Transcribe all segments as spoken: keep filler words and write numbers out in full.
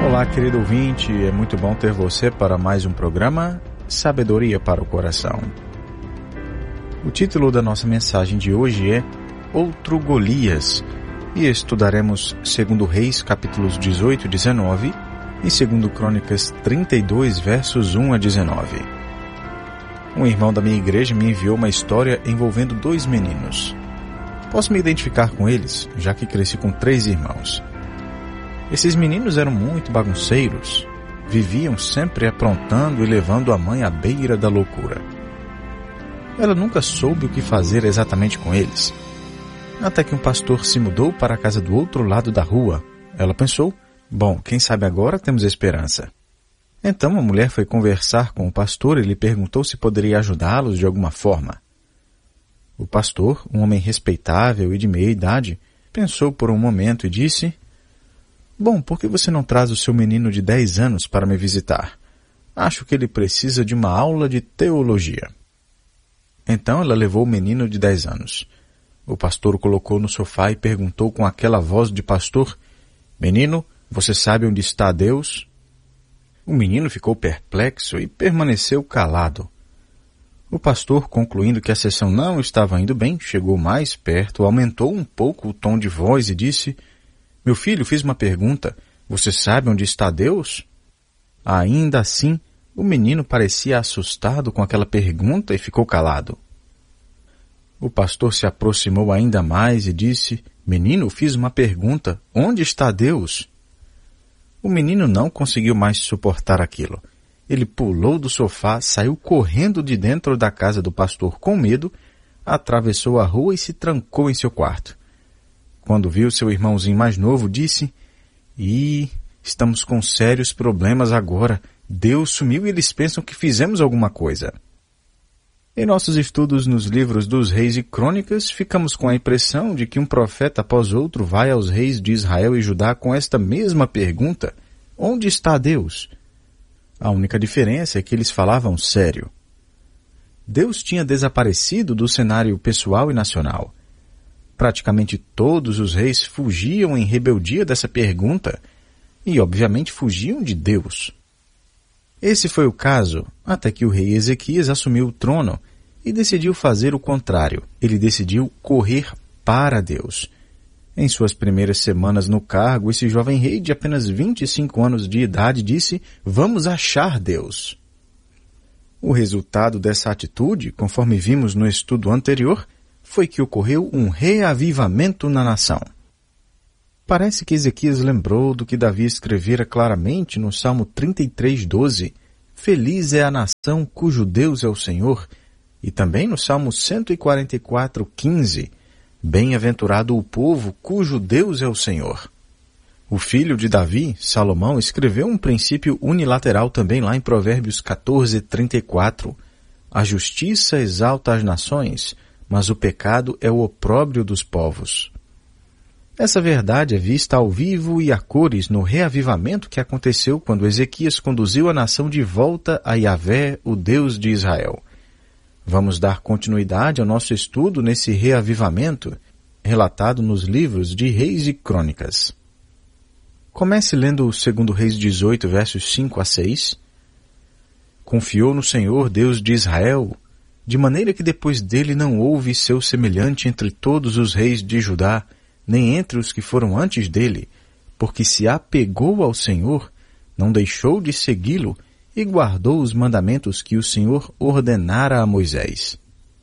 Olá, querido ouvinte, é muito bom ter você para mais um programa Sabedoria para o Coração. O título da nossa mensagem de hoje é Outro Golias, e estudaremos segundo Reis, capítulos dezoito e dezenove, e segundo Crônicas trinta e dois, versos um a dezenove. Um irmão da minha igreja me enviou uma história envolvendo dois meninos. Posso me identificar com eles, já que cresci com três irmãos. Esses meninos eram muito bagunceiros, viviam sempre aprontando e levando a mãe à beira da loucura. Ela nunca soube o que fazer exatamente com eles. Até que um pastor se mudou para a casa do outro lado da rua. Ela pensou, bom, quem sabe agora temos esperança. Então a mulher foi conversar com o pastor e lhe perguntou se poderia ajudá-los de alguma forma. O pastor, um homem respeitável e de meia idade, pensou por um momento e disse... Bom, por que você não traz o seu menino de dez anos para me visitar? Acho que ele precisa de uma aula de teologia. Então ela levou o menino de dez anos. O pastor o colocou no sofá e perguntou com aquela voz de pastor, Menino, você sabe onde está Deus? O menino ficou perplexo e permaneceu calado. O pastor, concluindo que a sessão não estava indo bem, chegou mais perto, aumentou um pouco o tom de voz e disse... Meu filho, fiz uma pergunta. Você sabe onde está Deus? Ainda assim, o menino parecia assustado com aquela pergunta e ficou calado. O pastor se aproximou ainda mais e disse, Menino, fiz uma pergunta. Onde está Deus? O menino não conseguiu mais suportar aquilo. Ele pulou do sofá, saiu correndo de dentro da casa do pastor com medo, atravessou a rua e se trancou em seu quarto. Quando viu seu irmãozinho mais novo, disse, Ih, estamos com sérios problemas agora. Deus sumiu e eles pensam que fizemos alguma coisa. Em nossos estudos nos livros dos Reis e Crônicas, ficamos com a impressão de que um profeta após outro vai aos reis de Israel e Judá com esta mesma pergunta, onde está Deus? A única diferença é que eles falavam sério. Deus tinha desaparecido do cenário pessoal e nacional. Praticamente todos os reis fugiam em rebeldia dessa pergunta e, obviamente, fugiam de Deus. Esse foi o caso até que o rei Ezequias assumiu o trono e decidiu fazer o contrário. Ele decidiu correr para Deus. Em suas primeiras semanas no cargo, esse jovem rei de apenas vinte e cinco anos de idade disse, vamos achar Deus. O resultado dessa atitude, conforme vimos no estudo anterior, foi que ocorreu um reavivamento na nação. Parece que Ezequias lembrou do que Davi escrevera claramente no Salmo trinta e três, doze, Feliz é a nação cujo Deus é o Senhor, e também no Salmo cento e quarenta e quatro, quinze, Bem-aventurado o povo cujo Deus é o Senhor. O filho de Davi, Salomão, escreveu um princípio unilateral também lá em Provérbios quatorze, trinta e quatro, A justiça exalta as nações, mas o pecado é o opróbrio dos povos. Essa verdade é vista ao vivo e a cores no reavivamento que aconteceu quando Ezequias conduziu a nação de volta a Yahvé, o Deus de Israel. Vamos dar continuidade ao nosso estudo nesse reavivamento, relatado nos livros de Reis e Crônicas. Comece lendo o segundo Reis dezoito, versos cinco a seis. Confiou no Senhor, Deus de Israel, de maneira que depois dele não houve seu semelhante entre todos os reis de Judá, nem entre os que foram antes dele, porque se apegou ao Senhor, não deixou de segui-lo e guardou os mandamentos que o Senhor ordenara a Moisés.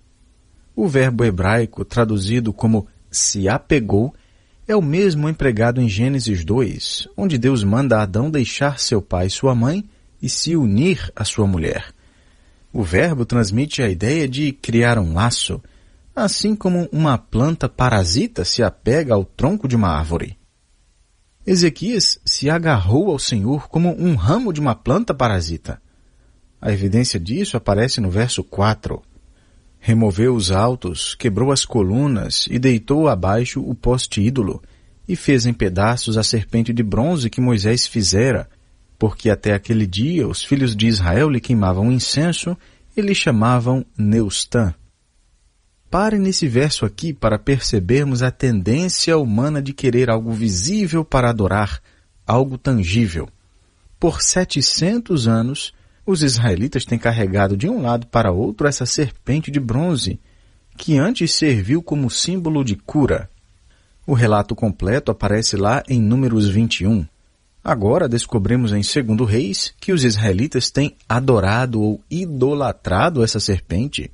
O verbo hebraico traduzido como se apegou é o mesmo empregado em Gênesis dois, onde Deus manda Adão deixar seu pai e sua mãe e se unir à sua mulher. O verbo transmite a ideia de criar um laço, assim como uma planta parasita se apega ao tronco de uma árvore. Ezequias se agarrou ao Senhor como um ramo de uma planta parasita. A evidência disso aparece no verso quatro. Removeu os altos, quebrou as colunas e deitou abaixo o poste ídolo, e fez em pedaços a serpente de bronze que Moisés fizera, porque até aquele dia os filhos de Israel lhe queimavam incenso e lhe chamavam Neustã. Pare nesse verso aqui para percebermos a tendência humana de querer algo visível para adorar, algo tangível. Por setecentos anos, os israelitas têm carregado de um lado para outro essa serpente de bronze, que antes serviu como símbolo de cura. O relato completo aparece lá em Números vinte e um. Agora descobrimos em Segundo Reis que os israelitas têm adorado ou idolatrado essa serpente.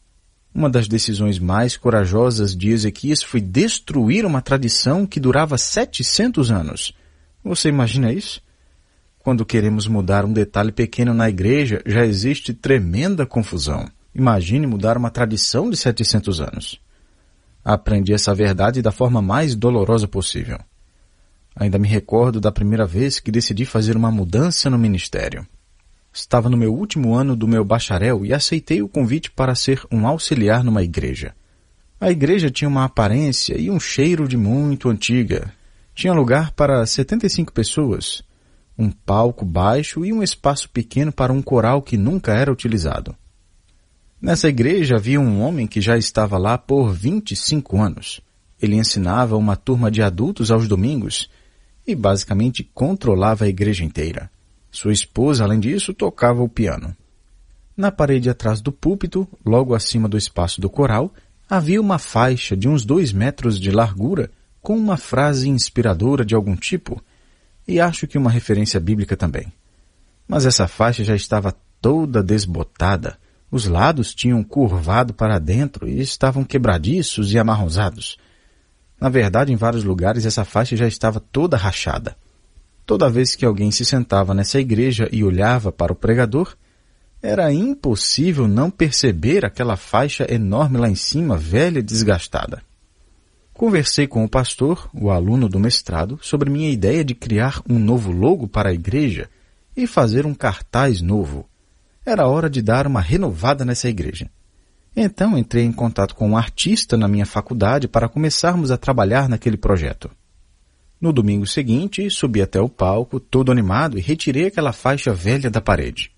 Uma das decisões mais corajosas de Ezequias foi destruir uma tradição que durava setecentos anos. Você imagina isso? Quando queremos mudar um detalhe pequeno na igreja, já existe tremenda confusão. Imagine mudar uma tradição de setecentos anos. Aprendi essa verdade da forma mais dolorosa possível. Ainda me recordo da primeira vez que decidi fazer uma mudança no ministério. Estava no meu último ano do meu bacharel e aceitei o convite para ser um auxiliar numa igreja. A igreja tinha uma aparência e um cheiro de muito antiga. Tinha lugar para setenta e cinco pessoas, um palco baixo e um espaço pequeno para um coral que nunca era utilizado. Nessa igreja havia um homem que já estava lá por vinte e cinco anos. Ele ensinava uma turma de adultos aos domingos e basicamente controlava a igreja inteira. Sua esposa, além disso, tocava o piano. Na parede atrás do púlpito, logo acima do espaço do coral, havia uma faixa de uns dois metros de largura com uma frase inspiradora de algum tipo, e acho que uma referência bíblica também. Mas essa faixa já estava toda desbotada. Os lados tinham curvado para dentro e estavam quebradiços e amarronzados. Na verdade, em vários lugares essa faixa já estava toda rachada. Toda vez que alguém se sentava nessa igreja e olhava para o pregador, era impossível não perceber aquela faixa enorme lá em cima, velha e desgastada. Conversei com o pastor, o aluno do mestrado, sobre minha ideia de criar um novo logo para a igreja e fazer um cartaz novo. Era hora de dar uma renovada nessa igreja. Então entrei em contato com um artista na minha faculdade para começarmos a trabalhar naquele projeto. No domingo seguinte, subi até o palco, todo animado, e retirei aquela faixa velha da parede.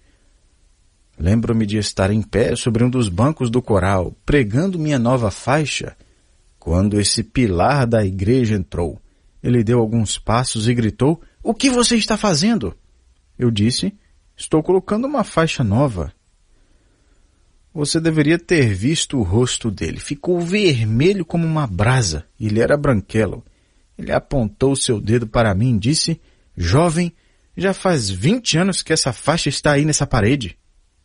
Lembro-me de estar em pé sobre um dos bancos do coral, pregando minha nova faixa, quando esse pilar da igreja entrou. Ele deu alguns passos e gritou: "O que você está fazendo?" Eu disse: "Estou colocando uma faixa nova." Você deveria ter visto o rosto dele. Ficou vermelho como uma brasa. Ele era branquelo. Ele apontou seu dedo para mim e disse: "Jovem, já faz vinte anos que essa faixa está aí nessa parede."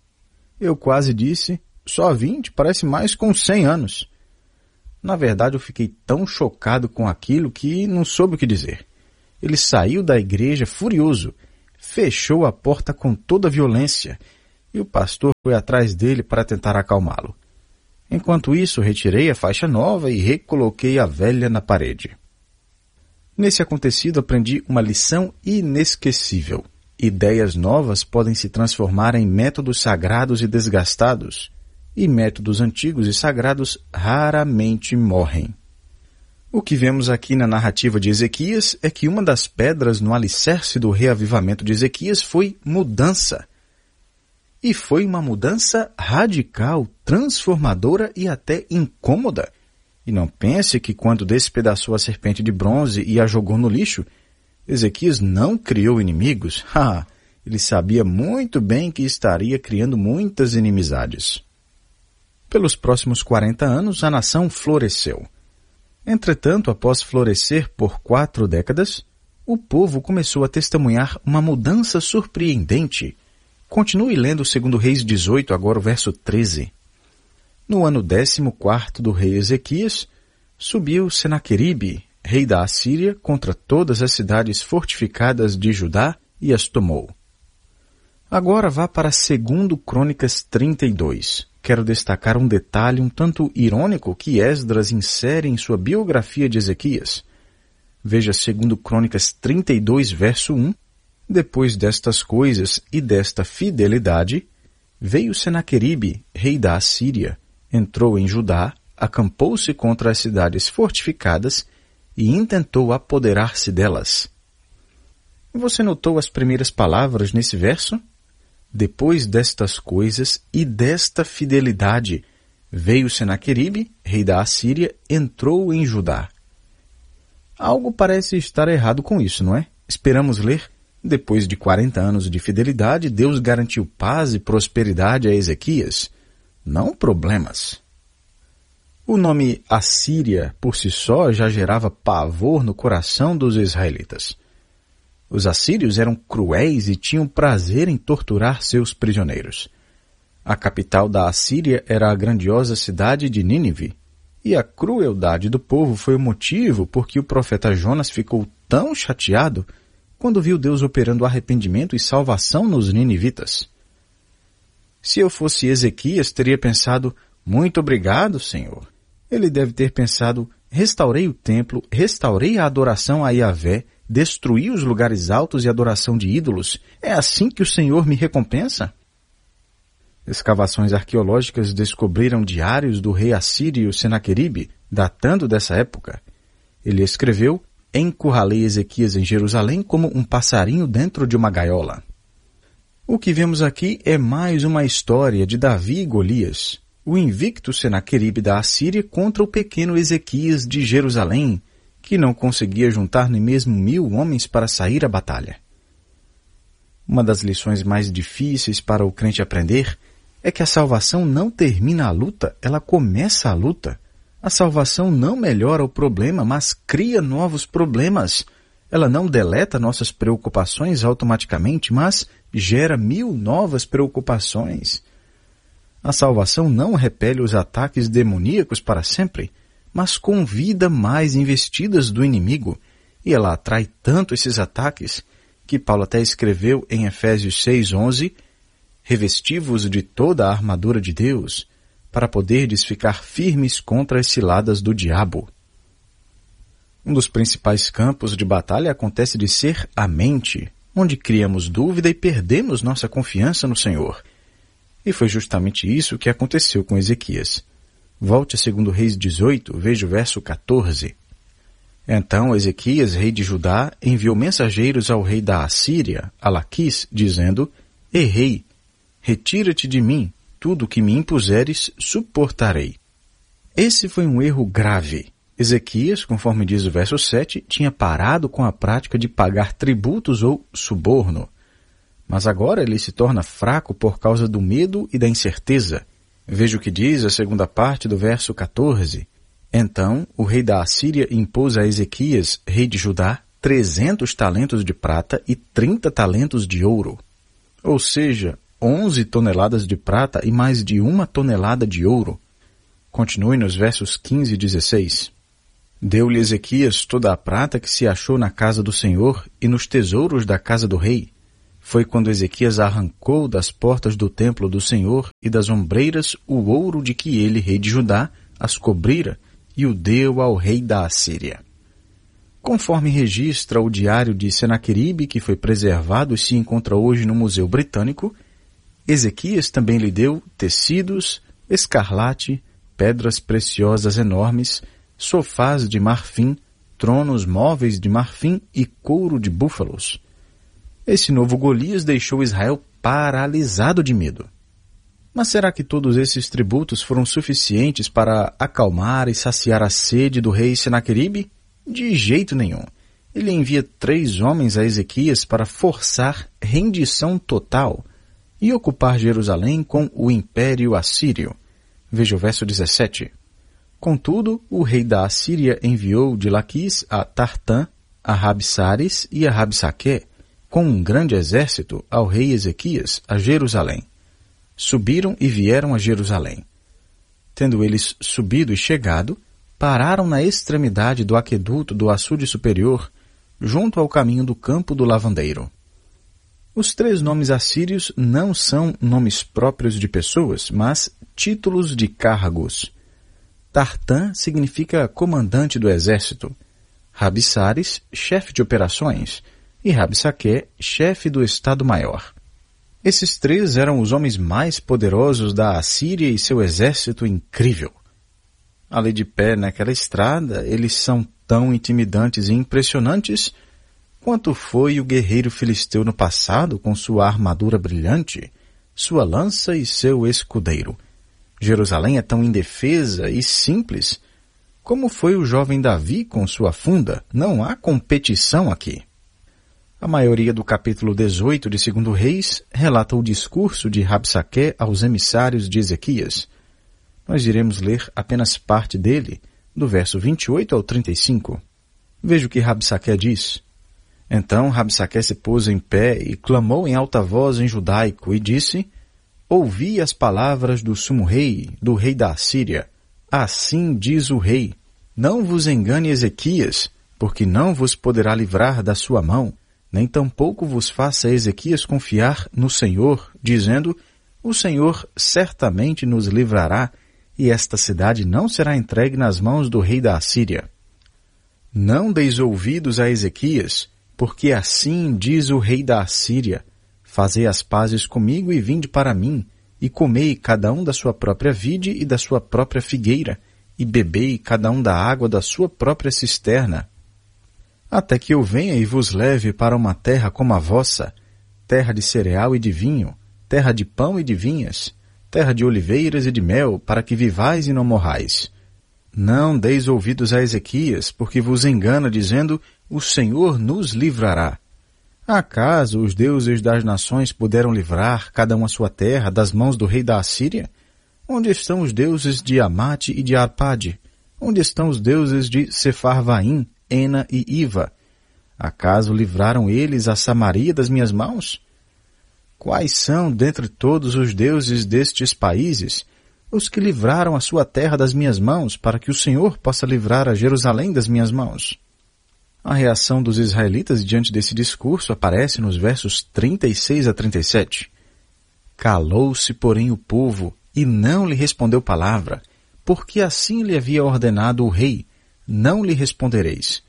Eu quase disse: "Só vinte? Parece mais com cem anos." Na verdade, eu fiquei tão chocado com aquilo que não soube o que dizer. Ele saiu da igreja furioso, fechou a porta com toda a violência, e o pastor foi atrás dele para tentar acalmá-lo. Enquanto isso, retirei a faixa nova e recoloquei a velha na parede. Nesse acontecido, aprendi uma lição inesquecível. Ideias novas podem se transformar em métodos sagrados e desgastados, e métodos antigos e sagrados raramente morrem. O que vemos aqui na narrativa de Ezequias é que uma das pedras no alicerce do reavivamento de Ezequias foi mudança. E foi uma mudança radical, transformadora e até incômoda. E não pense que quando despedaçou a serpente de bronze e a jogou no lixo, Ezequias não criou inimigos. Ah, ele sabia muito bem que estaria criando muitas inimizades. Pelos próximos quarenta anos, a nação floresceu. Entretanto, após florescer por quatro décadas, o povo começou a testemunhar uma mudança surpreendente. Continue lendo segundo Reis dezoito, agora o verso treze. No ano décimo quarto do rei Ezequias, subiu Senaqueribe, rei da Assíria, contra todas as cidades fortificadas de Judá e as tomou. Agora vá para segundo Crônicas trinta e dois. Quero destacar um detalhe um tanto irônico que Esdras insere em sua biografia de Ezequias. Veja segundo Crônicas trinta e dois, verso um. Depois destas coisas e desta fidelidade, veio Senaqueribe, rei da Assíria, entrou em Judá, acampou-se contra as cidades fortificadas e intentou apoderar-se delas. Você notou as primeiras palavras nesse verso? Depois destas coisas e desta fidelidade, veio Senaqueribe, rei da Assíria, entrou em Judá. Algo parece estar errado com isso, não é? Esperamos ler, Depois de quarenta anos de fidelidade, Deus garantiu paz e prosperidade a Ezequias, não problemas. O nome Assíria, por si só, já gerava pavor no coração dos israelitas. Os assírios eram cruéis e tinham prazer em torturar seus prisioneiros. A capital da Assíria era a grandiosa cidade de Nínive, e a crueldade do povo foi o motivo por que o profeta Jonas ficou tão chateado quando viu Deus operando arrependimento e salvação nos ninivitas. Se eu fosse Ezequias, teria pensado, muito obrigado, Senhor. Ele deve ter pensado, restaurei o templo, restaurei a adoração a Yahvé, destruí os lugares altos e adoração de ídolos. É assim que o Senhor me recompensa? Escavações arqueológicas descobriram diários do rei assírio Senaqueribe, datando dessa época. Ele escreveu, encurralei Ezequias em Jerusalém como um passarinho dentro de uma gaiola. O que vemos aqui é mais uma história de Davi e Golias, o invicto Senaqueribe da Assíria contra o pequeno Ezequias de Jerusalém, que não conseguia juntar nem mesmo mil homens para sair à batalha. Uma das lições mais difíceis para o crente aprender é que a salvação não termina a luta, ela começa a luta. A salvação não melhora o problema, mas cria novos problemas. Ela não deleta nossas preocupações automaticamente, mas gera mil novas preocupações. A salvação não repele os ataques demoníacos para sempre, mas convida mais investidas do inimigo, e ela atrai tanto esses ataques, que Paulo até escreveu em Efésios seis, onze, revesti-vos de toda a armadura de Deus, para poderdes ficar firmes contra as ciladas do diabo. Um dos principais campos de batalha acontece de ser a mente, onde criamos dúvida e perdemos nossa confiança no Senhor. E foi justamente isso que aconteceu com Ezequias. Volte a segundo Reis dezoito, veja o verso quatorze. Então Ezequias, rei de Judá, enviou mensageiros ao rei da Assíria, a Laquis, dizendo, errei, retira-te de mim, tudo o que me impuseres, suportarei. Esse foi um erro grave. Ezequias, conforme diz o verso sete, tinha parado com a prática de pagar tributos ou suborno. Mas agora ele se torna fraco por causa do medo e da incerteza. Veja o que diz a segunda parte do verso quatorze. Então o rei da Assíria impôs a Ezequias, rei de Judá, trezentos talentos de prata e trinta talentos de ouro. Ou seja, onze toneladas de prata e mais de uma tonelada de ouro. Continue nos versos quinze e dezesseis. Deu-lhe Ezequias toda a prata que se achou na casa do Senhor e nos tesouros da casa do rei. Foi quando Ezequias arrancou das portas do templo do Senhor e das ombreiras o ouro de que ele, rei de Judá, as cobrira e o deu ao rei da Assíria. Conforme registra o diário de Senaqueribe, que foi preservado e se encontra hoje no Museu Britânico, Ezequias também lhe deu tecidos, escarlate, pedras preciosas enormes, sofás de marfim, tronos móveis de marfim e couro de búfalos. Esse novo Golias deixou Israel paralisado de medo. Mas será que todos esses tributos foram suficientes para acalmar e saciar a sede do rei Senaqueribe? De jeito nenhum. Ele envia três homens a Ezequias para forçar rendição total e ocupar Jerusalém com o Império Assírio. Veja o verso dezessete. Contudo, o rei da Assíria enviou de Laquis a Tartã, a Rabsares e a Rabsaqué, com um grande exército, ao rei Ezequias, a Jerusalém. Subiram e vieram a Jerusalém. Tendo eles subido e chegado, pararam na extremidade do aqueduto do açude superior, junto ao caminho do campo do lavandeiro. Os três nomes assírios não são nomes próprios de pessoas, mas títulos de cargos. Tartã significa comandante do exército, Rabsares, chefe de operações, e Rabsaqué, chefe do Estado-Maior. Esses três eram os homens mais poderosos da Assíria e seu exército incrível. Ali de pé naquela estrada, eles são tão intimidantes e impressionantes quanto foi o guerreiro filisteu no passado com sua armadura brilhante, sua lança e seu escudeiro. Jerusalém é tão indefesa e simples como foi o jovem Davi com sua funda. Não há competição aqui. A maioria do capítulo dezoito de Segundo Reis relata o discurso de Rabsaqué aos emissários de Ezequias. Nós iremos ler apenas parte dele, do verso vinte e oito ao trinta e cinco. Veja o que Rabsaqué diz. Então Rabsaqué se pôs em pé e clamou em alta voz em judaico e disse: Ouvi as palavras do sumo rei, do rei da Assíria. Assim diz o rei: Não vos engane Ezequias, porque não vos poderá livrar da sua mão, nem tampouco vos faça Ezequias confiar no Senhor, dizendo: O Senhor certamente nos livrará, e esta cidade não será entregue nas mãos do rei da Assíria. Não deis ouvidos a Ezequias, porque assim diz o rei da Assíria: Fazei as pazes comigo e vinde para mim, e comei cada um da sua própria vide e da sua própria figueira, e bebei cada um da água da sua própria cisterna, até que eu venha e vos leve para uma terra como a vossa, terra de cereal e de vinho, terra de pão e de vinhas, terra de oliveiras e de mel, para que vivais e não morrais. Não deis ouvidos a Ezequias, porque vos engana, dizendo: O Senhor nos livrará. Acaso os deuses das nações puderam livrar cada um a sua terra das mãos do rei da Assíria? Onde estão os deuses de Amate e de Arpade? Onde estão os deuses de Sefarvaim, Ena e Iva? Acaso livraram eles a Samaria das minhas mãos? Quais são, dentre todos os deuses destes países, os que livraram a sua terra das minhas mãos, para que o Senhor possa livrar a Jerusalém das minhas mãos? A reação dos israelitas diante desse discurso aparece nos versos trinta e seis a trinta e sete. Calou-se, porém, o povo, e não lhe respondeu palavra, porque assim lhe havia ordenado o rei: não lhe respondereis.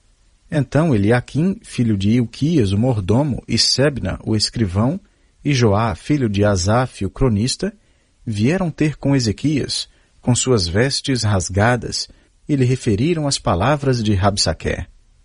Então Eliaquim, filho de Ilquias, o mordomo, e Sebna, o escrivão, e Joá, filho de Asaf, o cronista, vieram ter com Ezequias, com suas vestes rasgadas, e lhe referiram as palavras de Rabsaqué.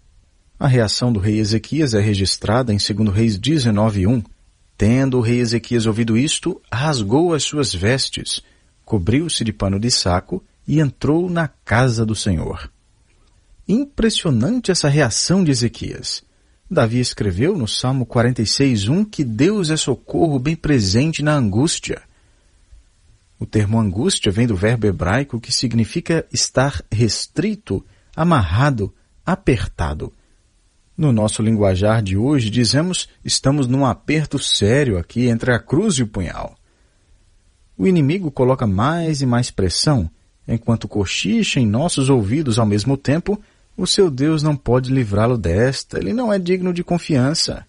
A reação do rei Ezequias é registrada em Segundo Reis dezenove, um. Tendo o rei Ezequias ouvido isto, rasgou as suas vestes, cobriu-se de pano de saco e entrou na casa do Senhor. Impressionante essa reação de Ezequias. Davi escreveu no Salmo quarenta e seis, um que Deus é socorro bem presente na angústia. O termo angústia vem do verbo hebraico que significa estar restrito, amarrado, apertado. No nosso linguajar de hoje, dizemos: estamos num aperto sério aqui entre a cruz e o punhal. O inimigo coloca mais e mais pressão, enquanto cochicha em nossos ouvidos ao mesmo tempo: o seu Deus não pode livrá-lo desta, ele não é digno de confiança.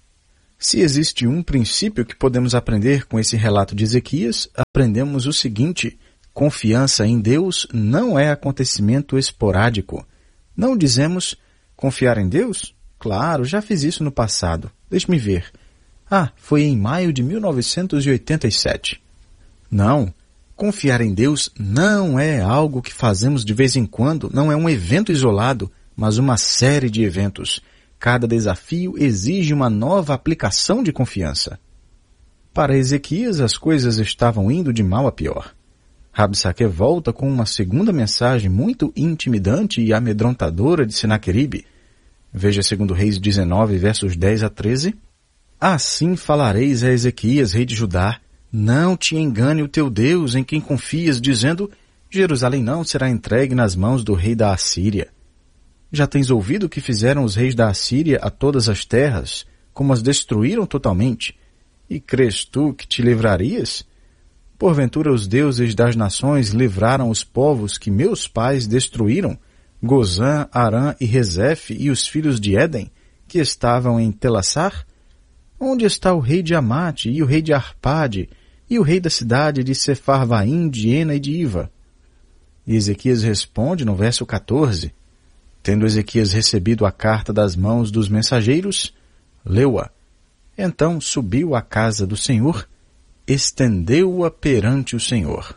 Se existe um princípio que podemos aprender com esse relato de Ezequias, aprendemos o seguinte: confiança em Deus não é acontecimento esporádico. Não dizemos: confiar em Deus? Claro, já fiz isso no passado. Deixe-me ver. Ah, foi em maio de mil novecentos e oitenta e sete. Não, confiar em Deus não é algo que fazemos de vez em quando, não é um evento isolado, mas uma série de eventos. Cada desafio exige uma nova aplicação de confiança. Para Ezequias, as coisas estavam indo de mal a pior. Rabsaqué volta com uma segunda mensagem muito intimidante e amedrontadora de Senaqueribe. Veja Segundo Reis dezenove, versos dez a treze. Assim falareis a Ezequias, rei de Judá: não te engane o teu Deus em quem confias, dizendo: Jerusalém não será entregue nas mãos do rei da Assíria. Já tens ouvido o que fizeram os reis da Assíria a todas as terras, como as destruíram totalmente? E crês tu que te livrarias? Porventura os deuses das nações livraram os povos que meus pais destruíram, Gozã, Arã e Rezefe e os filhos de Éden, que estavam em Telassar? Onde está o rei de Amate e o rei de Arpade e o rei da cidade de Sefarvaim, de Ena e de Iva? E Ezequias responde no verso quatorze, tendo Ezequias recebido a carta das mãos dos mensageiros, leu-a. Então subiu à casa do Senhor, estendeu-a perante o Senhor.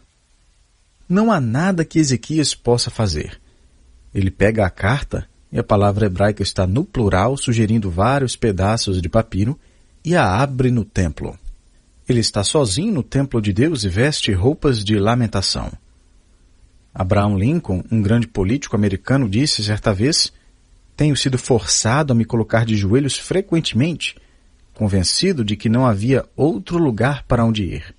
Não há nada que Ezequias possa fazer. Ele pega a carta, e a palavra hebraica está no plural, sugerindo vários pedaços de papiro, e a abre no templo. Ele está sozinho no templo de Deus e veste roupas de lamentação. Abraham Lincoln, um grande político americano, disse certa vez: Tenho sido forçado a me colocar de joelhos frequentemente, convencido de que não havia outro lugar para onde ir.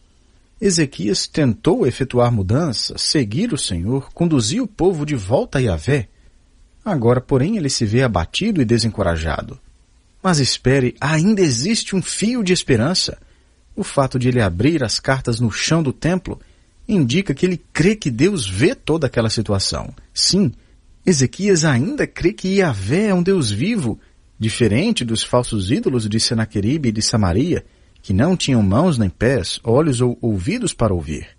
Ezequias tentou efetuar mudanças, seguir o Senhor, conduzir o povo de volta a Yahvé. Agora, porém, ele se vê abatido e desencorajado. Mas espere, ainda existe um fio de esperança. O fato de ele abrir as cartas no chão do templo indica que ele crê que Deus vê toda aquela situação. Sim, Ezequias ainda crê que Yahvé é um Deus vivo, diferente dos falsos ídolos de Senaqueribe e de Samaria, que não tinham mãos nem pés, olhos ou ouvidos para ouvir.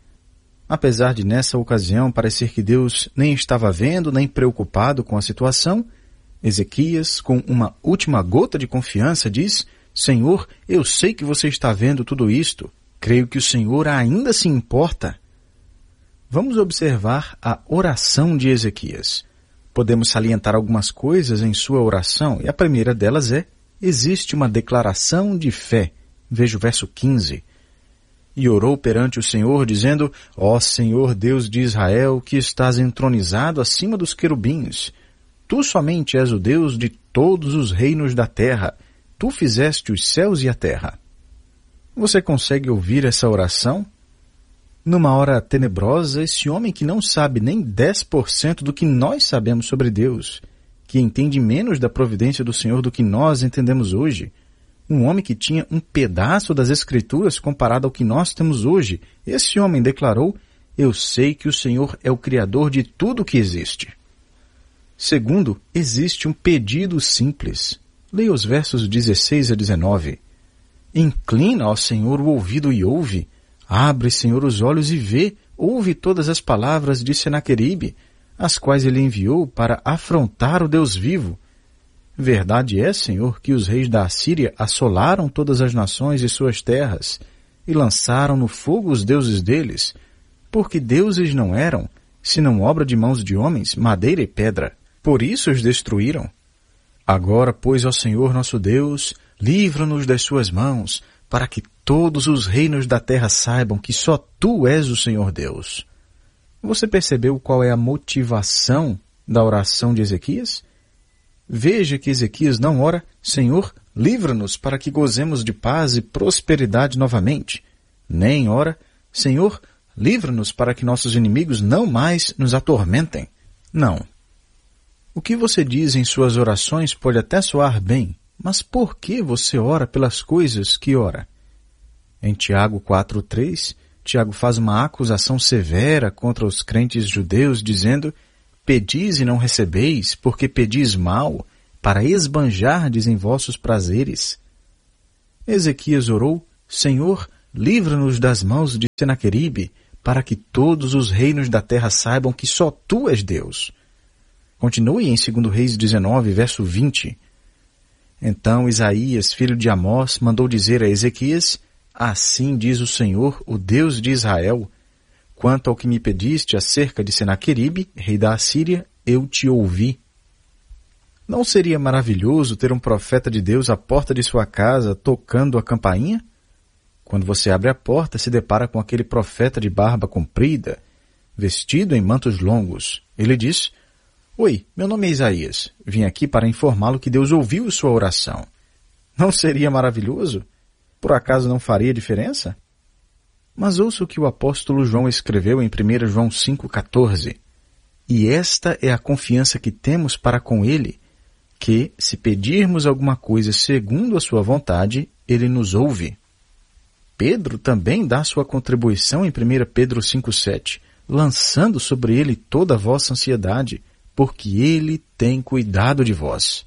Apesar de nessa ocasião parecer que Deus nem estava vendo nem preocupado com a situação, Ezequias, com uma última gota de confiança, diz: Senhor, eu sei que você está vendo tudo isto. Creio que o Senhor ainda se importa. Vamos observar a oração de Ezequias. Podemos salientar algumas coisas em sua oração, e a primeira delas é: existe uma declaração de fé. Veja o verso quinze. E orou perante o Senhor, dizendo: Ó Senhor Deus de Israel, que estás entronizado acima dos querubins, tu somente és o Deus de todos os reinos da terra. Tu fizeste os céus e a terra. Você consegue ouvir essa oração? Numa hora tenebrosa, esse homem que não sabe nem dez por cento do que nós sabemos sobre Deus, que entende menos da providência do Senhor do que nós entendemos hoje, um homem que tinha um pedaço das Escrituras comparado ao que nós temos hoje, esse homem declarou: eu sei que o Senhor é o Criador de tudo que existe. Segundo, existe um pedido simples. Leia os versos dezesseis a dezenove. Inclina, ó Senhor, o ouvido e ouve. Abre, Senhor, os olhos e vê. Ouve todas as palavras de Senaqueribe, as quais ele enviou para afrontar o Deus vivo. Verdade é, Senhor, que os reis da Assíria assolaram todas as nações e suas terras, e lançaram no fogo os deuses deles, porque deuses não eram, senão obra de mãos de homens, madeira e pedra. Por isso os destruíram. Agora, pois, ó Senhor nosso Deus, livra-nos das suas mãos, para que todos os reinos da terra saibam que só Tu és o Senhor Deus. Você percebeu qual é a motivação da oração de Ezequias? Veja que Ezequias não ora: Senhor, livra-nos para que gozemos de paz e prosperidade novamente. Nem ora: Senhor, livra-nos para que nossos inimigos não mais nos atormentem. Não. O que você diz em suas orações pode até soar bem, mas por que você ora pelas coisas que ora? Em Tiago quatro, três, Tiago faz uma acusação severa contra os crentes judeus, dizendo: pedis e não recebeis, porque pedis mal, para esbanjardes em vossos prazeres. Ezequias orou: Senhor, livra-nos das mãos de Senaqueribe, para que todos os reinos da terra saibam que só Tu és Deus. Continue em segundo Reis dezenove, verso vinte. Então Isaías, filho de Amós, mandou dizer a Ezequias: assim diz o Senhor, o Deus de Israel: quanto ao que me pediste acerca de Senaqueribe, rei da Assíria, eu te ouvi. Não seria maravilhoso ter um profeta de Deus à porta de sua casa tocando a campainha? Quando você abre a porta, se depara com aquele profeta de barba comprida, vestido em mantos longos. Ele diz: Oi, meu nome é Isaías. Vim aqui para informá-lo que Deus ouviu sua oração. Não seria maravilhoso? Por acaso não faria diferença? Mas ouça o que o apóstolo João escreveu em primeiro João cinco, quatorze. E esta é a confiança que temos para com ele, que, se pedirmos alguma coisa segundo a sua vontade, ele nos ouve. Pedro também dá sua contribuição em primeiro Pedro cinco, sete, lançando sobre ele toda a vossa ansiedade, porque ele tem cuidado de vós.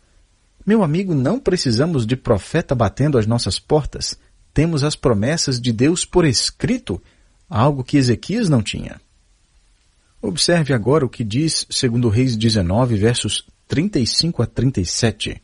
Meu amigo, não precisamos de profeta batendo às nossas portas. Temos as promessas de Deus por escrito, algo que Ezequias não tinha. Observe agora o que diz segundo Reis dezenove, versos trinta e cinco a trinta e sete.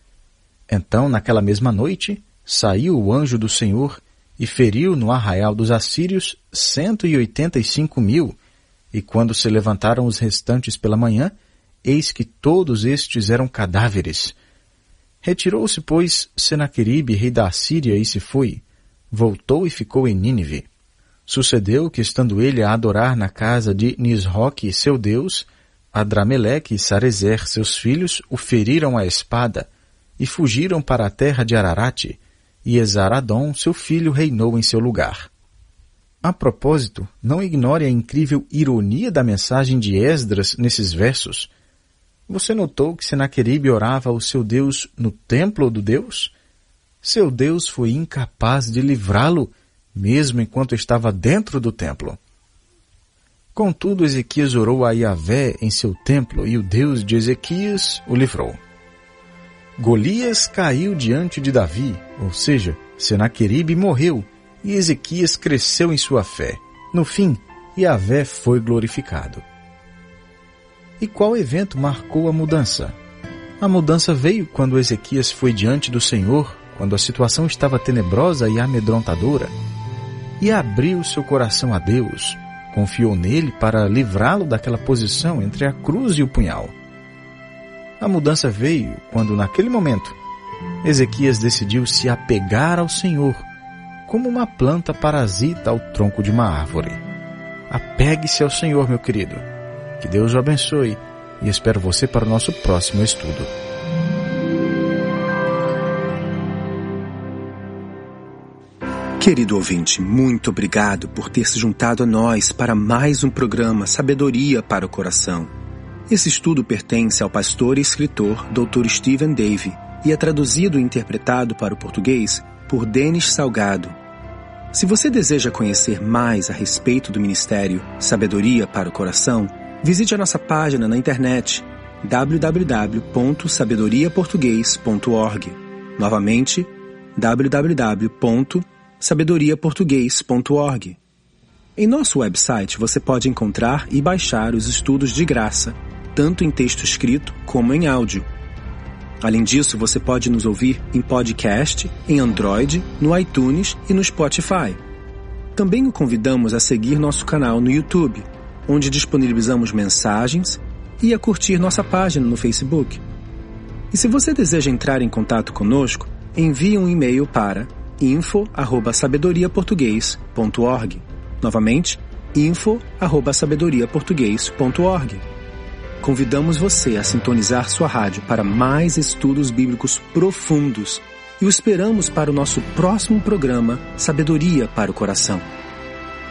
Então, naquela mesma noite, saiu o anjo do Senhor e feriu no arraial dos assírios cento e oitenta e cinco mil, e quando se levantaram os restantes pela manhã, eis que todos estes eram cadáveres. Retirou-se, pois, Senaqueribe, rei da Assíria, e se foi. Voltou e ficou em Nínive. Sucedeu que, estando ele a adorar na casa de Nisroque, seu Deus, Adrameleque e Sarezer, seus filhos, o feriram à espada e fugiram para a terra de Ararate, e Esaradom, seu filho, reinou em seu lugar. A propósito, não ignore a incrível ironia da mensagem de Esdras nesses versos. Você notou que Senaqueribe orava ao seu Deus no templo do Deus? Seu Deus foi incapaz de livrá-lo, mesmo enquanto estava dentro do templo. Contudo, Ezequias orou a Yahvé em seu templo, e o Deus de Ezequias o livrou. Golias caiu diante de Davi, ou seja, Senaqueribe morreu, e Ezequias cresceu em sua fé. No fim, Yahvé foi glorificado. E qual evento marcou a mudança? A mudança veio quando Ezequias foi diante do Senhor, quando a situação estava tenebrosa e amedrontadora, e abriu seu coração a Deus, confiou nele para livrá-lo daquela posição entre a cruz e o punhal. A mudança veio quando, naquele momento, Ezequias decidiu se apegar ao Senhor, como uma planta parasita ao tronco de uma árvore. Apegue-se ao Senhor, meu querido. Que Deus o abençoe e espero você para o nosso próximo estudo. Querido ouvinte, muito obrigado por ter se juntado a nós para mais um programa Sabedoria para o Coração. Esse estudo pertence ao pastor e escritor doutor Stephen Davey e é traduzido e interpretado para o português por Denis Salgado. Se você deseja conhecer mais a respeito do ministério Sabedoria para o Coração, visite a nossa página na internet w w w ponto sabedoria português ponto org. Novamente, w w w ponto sabedoria português ponto org. Em nosso website você pode encontrar e baixar os estudos de graça, tanto em texto escrito como em áudio. Além disso, você pode nos ouvir em podcast, em Android, no iTunes e no Spotify. Também o convidamos a seguir nosso canal no YouTube, onde disponibilizamos mensagens, e a curtir nossa página no Facebook. E se você deseja entrar em contato conosco, envie um e-mail para info arroba sabedoria português ponto org. Novamente, info arroba sabedoria português ponto org. Convidamos você a sintonizar sua rádio para mais estudos bíblicos profundos e o esperamos para o nosso próximo programa Sabedoria para o Coração.